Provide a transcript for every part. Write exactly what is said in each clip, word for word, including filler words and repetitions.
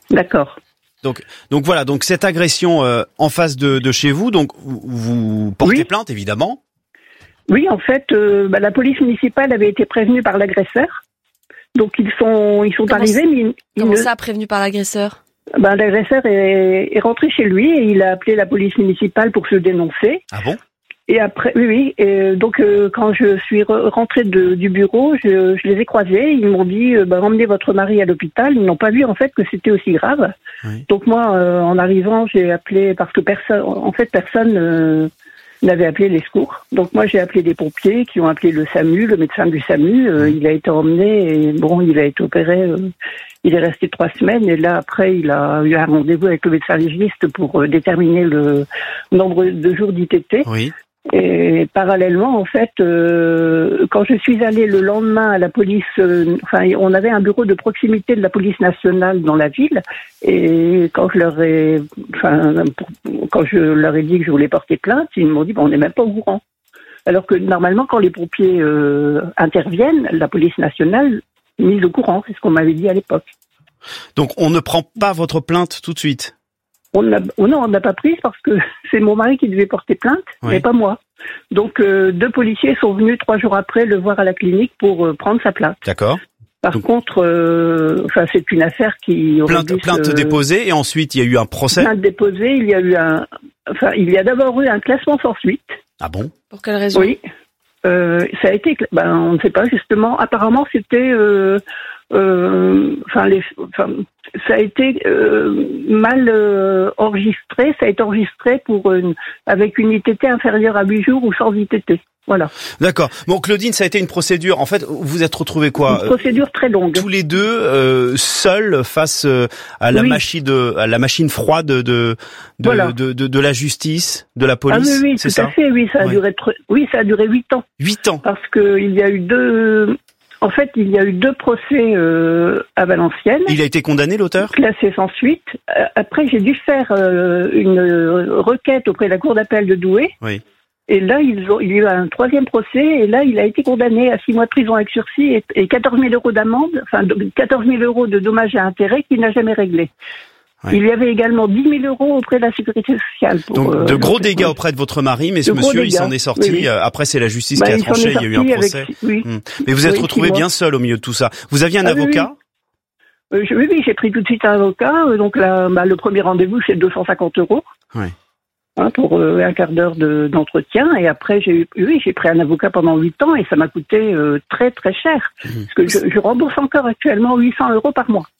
D'accord. Donc, donc voilà, donc cette agression euh, en face de, de chez vous, donc vous, vous portez Oui. plainte évidemment. Oui, en fait, euh, bah, la police municipale avait été prévenue par l'agresseur. Donc ils sont ils sont Comment arrivés, mais ils, ils Comment ne- ça, prévenu par l'agresseur? bah, l'agresseur est, est rentré chez lui et il a appelé la police municipale pour se dénoncer. Ah bon? Et après, oui, oui. Et donc, euh, quand je suis re- rentrée de, du bureau, je, je les ai croisés. Ils m'ont dit, euh, bah, emmenez votre mari à l'hôpital. Ils n'ont pas vu en fait que c'était aussi grave. Oui. Donc moi, euh, en arrivant, j'ai appelé parce que personne, en fait, personne euh, n'avait appelé les secours. Donc moi, j'ai appelé des pompiers qui ont appelé le SAMU, le médecin du SAMU. Euh, il a été emmené et bon, il a été opéré. Euh, il est resté trois semaines et là après, il a eu un rendez-vous avec le médecin légiste pour euh, déterminer le nombre de jours d'I T T. Oui. Et parallèlement, en fait, euh, quand je suis allée le lendemain à la police, euh, enfin, on avait un bureau de proximité de la police nationale dans la ville, et quand je leur ai, enfin, pour- quand je leur ai dit que je voulais porter plainte, ils m'ont dit, bon, on n'est même pas au courant. Alors que normalement, quand les pompiers euh, interviennent, la police nationale est mise au courant, c'est ce qu'on m'avait dit à l'époque. Donc on ne prend pas votre plainte tout de suite. On n'a, oh non, on n'a pas prise parce que c'est mon mari qui devait porter plainte, Oui. mais pas moi. Donc euh, deux policiers sont venus trois jours après le voir à la clinique pour euh, prendre sa plainte. D'accord. Par Donc- contre, euh, enfin c'est une affaire qui aurait Plainte, dû plainte se- déposée et ensuite il y a eu un procès. plainte déposée. Il y a eu un, enfin il y a d'abord eu un classement sans suite. Ah bon? Pour quelle raison? Oui. Euh, ça a été, ben on ne sait pas justement. Apparemment c'était, euh, euh, enfin les, enfin ça a été euh, mal euh, enregistré. Ça a été enregistré pour une, avec une I T T inférieure à huit jours ou sans I T T. Voilà. D'accord. Bon, Claudine, ça a été une procédure. En fait, vous vous êtes retrouvés quoi? Une procédure très longue. Tous les deux euh, seuls face euh, à la Oui. machine de à la machine froide de de de, Voilà. de, de, de la justice, de la Ah police. oui, oui, c'est tout à ça? fait. Oui, ça a Oui. duré, tre- oui, ça a duré huit ans. Huit ans. Parce que il y a eu deux, en fait, il y a eu deux procès euh, à Valenciennes, Il a été condamné, l'auteur? classés sans suite. Euh, Après, j'ai dû faire euh, une euh, requête auprès de la cour d'appel de Douai. Oui. Et là, ils ont, il y a eu un troisième procès, et là, il a été condamné à six mois de prison avec sursis et, et quatorze mille euros d'amende, enfin de- quatorze mille euros de dommages et intérêts qu'il n'a jamais réglé. Ouais. Il y avait également dix mille euros auprès de la sécurité sociale. Pour, Donc euh, de gros donc, dégâts oui. auprès de votre mari, mais ce De gros monsieur il s'en dégâts. est sorti. Oui, oui. Euh, Après c'est la justice Bah, qui a il s'en est tranché, il y a eu un sorti procès. avec- oui. Hmm. Mais vous êtes Oui, retrouvé six mois. bien seul au milieu de tout ça. Vous aviez un Ah oui, avocat? Euh, je- oui, oui, j'ai pris tout de suite un avocat. euh, Donc là, bah, le premier rendez-vous, c'est deux cent cinquante euros. Ouais. Hein, pour euh, un quart d'heure de, d'entretien. Et après, j'ai eu, oui, j'ai pris un avocat pendant huit ans et ça m'a coûté euh, très très cher. Mmh. Parce que je, je rembourse encore actuellement huit cents euros par mois.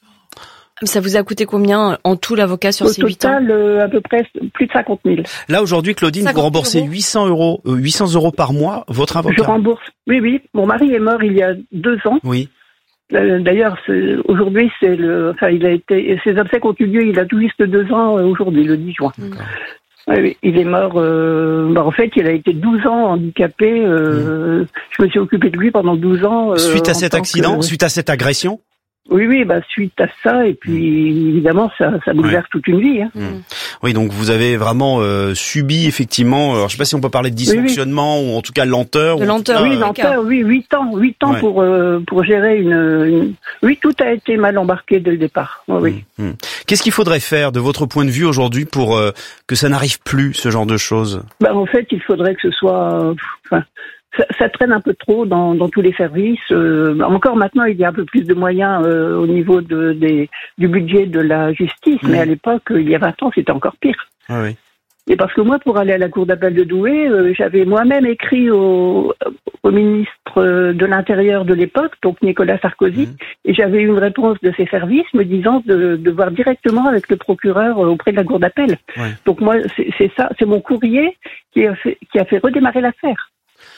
Ça vous a coûté combien en tout l'avocat sur Au ces huit ans? total, euh, à peu près plus de cinquante mille. Là aujourd'hui, Claudine, vous cinquante remboursez euros. huit cents euros, euh, huit cents euros par mois votre Je avocat. rembourse. Oui, oui. Mon mari est mort il y a deux ans. Oui. Euh, D'ailleurs, c'est- aujourd'hui, c'est le. Enfin, il a été. Ses obsèques ont eu lieu. Il a tout juste deux ans euh, aujourd'hui, le dix juin. D'accord. Oui, oui, il est mort. Euh, bah, en fait, il a été douze ans handicapé. Euh, Je me suis occupée de lui pendant douze ans. euh, Suite à en cet tant accident, que- suite à cette agression. Oui, oui, bah suite à ça, et puis évidemment, ça, ça bouleverse toute une vie. Hein. Mmh. Oui, donc vous avez vraiment euh, subi effectivement. Alors, je sais pas si on peut parler de dysfonctionnement ou en tout cas lenteur. De ou en tout lenteur, cas, Oui, euh, lenteur, oui, huit ans, huit ans Ouais. pour euh, pour gérer une, une. Oui, tout a été mal embarqué dès le départ. Oui, oui. Mmh. Mmh. Qu'est-ce qu'il faudrait faire de votre point de vue aujourd'hui pour euh, que ça n'arrive plus ce genre de choses? Bah, en fait, il faudrait que ce soit. euh, Enfin, ça, ça traîne un peu trop dans, dans tous les services. Euh, encore maintenant, il y a un peu plus de moyens euh, au niveau de, des, du budget de la justice, Mmh. mais à l'époque, il y a vingt ans, c'était encore pire. Ah oui. Et parce que moi, pour aller à la cour d'appel de Douai, euh, j'avais moi-même écrit au, au ministre de l'Intérieur de l'époque, donc Nicolas Sarkozy, Mmh. et j'avais eu une réponse de ses services me disant de, de voir directement avec le procureur euh, auprès de la cour d'appel. Ouais. Donc moi, c'est c'est ça, c'est mon courrier qui a fait, qui a fait redémarrer l'affaire.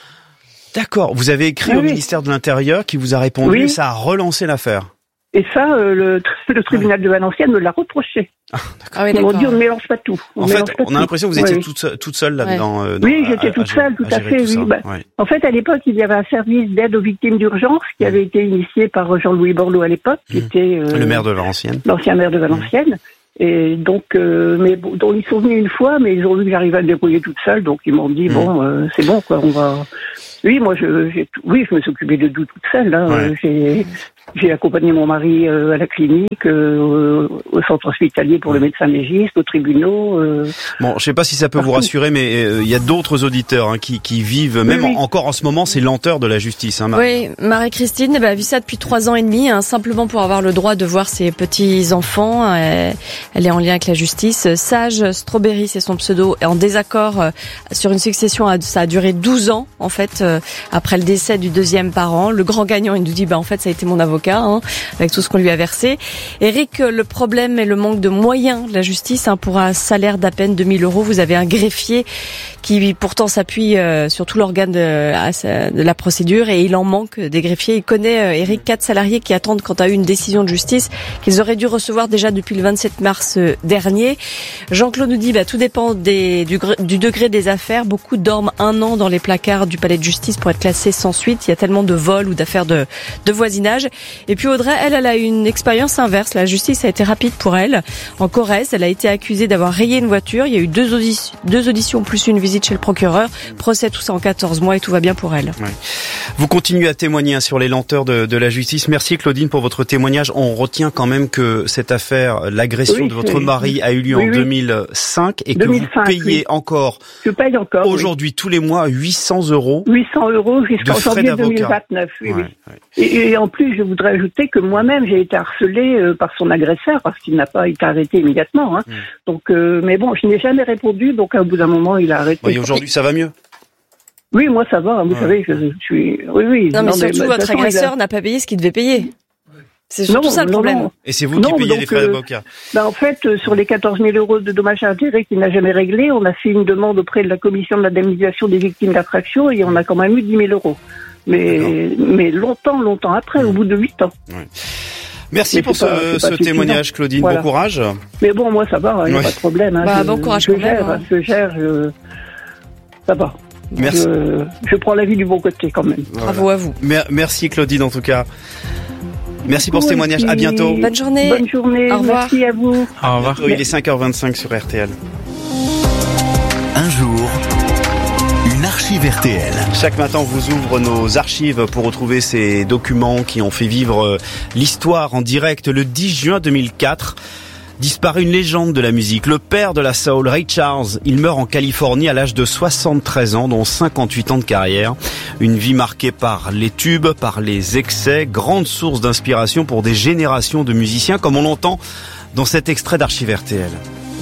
D'accord. Vous avez écrit Oui, au oui. ministère de l'Intérieur qui vous a répondu Oui. et ça a relancé l'affaire. Et ça, euh, le, le tribunal de Valenciennes me l'a reproché. Ah oui, Ils m'ont d'accord. dit on ne mélange pas tout. On En fait, mélange pas on a tout. l'impression que vous Oui, étiez oui. toute seule, toute seule là-dedans. euh, dans- Oui, à- j'étais à- toute à- seule, tout à à gérer fait, tout oui. ça. Bah, Ouais. En fait, à l'époque, il y avait un service d'aide aux victimes d'urgence qui avait été initié par Jean-Louis Borloo à l'époque, qui Mmh. était euh, Le maire de Valenciennes. l'ancien maire de Valenciennes. Et donc, euh, mais bon, donc ils sont venus une fois, mais ils ont vu que j'arrivais à me débrouiller toute seule, donc ils m'ont dit Mmh. bon, euh, c'est bon, quoi, on va. Oui, moi, je, j'ai, tout- oui, je me suis occupée de tout toute seule. Hein, Ouais. euh, j'ai, J'ai accompagné mon mari euh, à la clinique, euh, au centre hospitalier pour le médecin légiste, aux tribunaux. Euh, bon, je sais pas si ça peut partout. Vous rassurer, mais il euh, y a d'autres auditeurs hein, qui, qui vivent, même oui, oui. En, encore en ce moment, ces lenteurs de la justice. Hein, Marie. Oui, Marie-Christine bah, a vu ça depuis trois ans et demi, hein, simplement pour avoir le droit de voir ses petits-enfants. Elle, elle est en lien avec la justice. Sage Strawberry, c'est son pseudo, est en désaccord euh, sur une succession. Ça a duré douze ans, en fait, euh, après le décès du deuxième parent. Le grand gagnant, il nous dit, bah en fait, ça a été mon avocat, hein, avec tout ce qu'on lui a versé. Eric, le problème est le manque de moyens de la justice. Hein, pour un salaire d'à peine deux mille euros, vous avez un greffier qui pourtant s'appuie euh, sur tout l'organe de, de la procédure et il en manque des greffiers. Il connaît, euh, Eric, quatre salariés qui attendent quant à une décision de justice qu'ils auraient dû recevoir déjà depuis le vingt-sept mars dernier. Jean-Claude nous dit, bah, tout dépend des, du, du degré des affaires. Beaucoup dorment un an dans les placards du palais de justice pour être classés sans suite. Il y a tellement de vols ou d'affaires de, de voisinage. Et puis Audrey, elle, elle a une expérience inverse. La justice a été rapide pour elle. En Corrèze, elle a été accusée d'avoir rayé une voiture. Il y a eu deux, auditions, deux auditions plus une visite chez le procureur. Procès, tout ça en quatorze mois et tout va bien pour elle. Ouais. Vous continuez à témoigner hein, sur les lenteurs de, de la justice. Merci Claudine pour votre témoignage. On retient quand même que cette affaire, l'agression oui, de votre oui. mari a eu lieu oui, en oui. deux mille cinq et deux mille cinq, que vous payez oui. encore, Je paye encore aujourd'hui oui. tous les mois huit cents euros. huit cents euros jusqu'en janvier deux mille vingt-neuf. Oui, ouais, oui. Ouais. Et, et en plus, je voudrais ajouter que moi-même, j'ai été harcelée euh, par son agresseur parce qu'il n'a pas été arrêté immédiatement. Hein. Mm. Donc, euh, mais bon, je n'ai jamais répondu. Donc, au bout d'un moment, il a arrêté. Oui, aujourd'hui, ça va mieux. Oui, moi, ça va. Vous ouais. savez, je, je suis. Oui, oui. Non, mais non, surtout, mais, votre façon, agresseur a... n'a pas payé ce qu'il devait payer. C'est surtout non, ça le problème. Non. Et c'est vous qui non, payez donc, les frais d'avocat. Euh, ben en fait, euh, sur les quatorze mille euros de dommages et intérêts qu'il n'a jamais réglés, on a fait une demande auprès de la commission de l'indemnisation des victimes d'infraction et on a quand même eu dix mille euros. Mais, mais longtemps, longtemps après, au bout de huit ans. Ouais. Merci mais pour ce, pas, ce témoignage, Claudine. Voilà. Bon courage. Mais bon, moi, ça va, il n'y a ouais. pas de problème. Hein. Bah, je, bon courage je quand gère, même. Hein. Je gère, je... ça va. Merci. Je, je prends la vie du bon côté quand même. Voilà. Bravo à vous. Merci, Claudine, en tout cas. Merci pour ce témoignage. À bientôt. Bonne journée. Bonne journée. Au revoir. Merci à vous. Au revoir. Il est cinq heures vingt-cinq sur R T L. Un jour, une archive R T L. Chaque matin, on vous ouvre nos archives pour retrouver ces documents qui ont fait vivre l'histoire en direct. Le dix juin deux mille quatre, disparaît une légende de la musique, le père de la soul, Ray Charles. Il meurt en Californie à l'âge de soixante-treize ans, dont cinquante-huit ans de carrière. Une vie marquée par les tubes, par les excès, grande source d'inspiration pour des générations de musiciens, comme on l'entend dans cet extrait d'Archive R T L.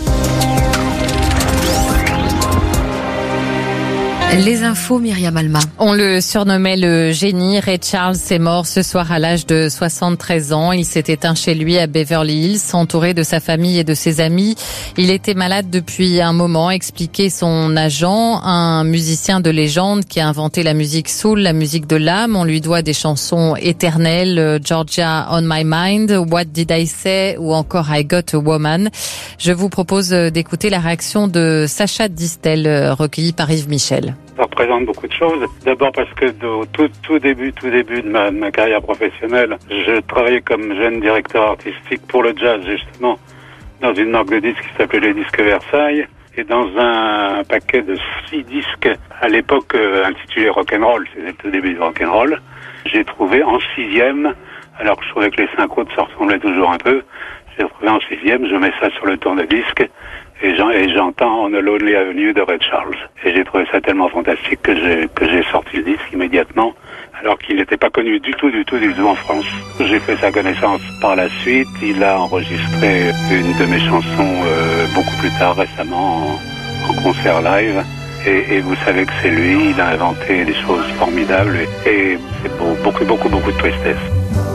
Les infos, Myriam Alma. On le surnommait le génie. Ray Charles est mort ce soir à l'âge de soixante-treize ans. Il s'est éteint chez lui à Beverly Hills, entouré de sa famille et de ses amis. Il était malade depuis un moment, expliquait son agent, un musicien de légende qui a inventé la musique soul, la musique de l'âme. On lui doit des chansons éternelles, Georgia on My Mind, What Did I Say ou encore I Got a Woman. Je vous propose d'écouter la réaction de Sacha Distel, recueillie par Yves Michel. Ça représente beaucoup de choses. D'abord parce que au tout, tout début, tout début de ma, ma carrière professionnelle, je travaillais comme jeune directeur artistique pour le jazz, justement, dans une marque de disques qui s'appelait les Disques Versailles, et dans un paquet de six disques, à l'époque euh, intitulé Rock'n'Roll, c'était le tout début du Rock'n'Roll, j'ai trouvé en sixième, alors que je trouvais que les cinq autres se ressemblaient toujours un peu, j'ai trouvé en sixième, je mets ça sur le tourne-disque, Et, et j'entends On a Lonely Avenue de Ray Charles. Et j'ai trouvé ça tellement fantastique que j'ai, que j'ai sorti le disque immédiatement, alors qu'il n'était pas connu du tout, du tout, du tout en France. J'ai fait sa connaissance par la suite. Il a enregistré une de mes chansons euh, beaucoup plus tard, récemment, en, en concert live. Et, et vous savez que c'est lui, il a inventé des choses formidables et, et c'est beau, beaucoup, beaucoup, beaucoup de tristesse.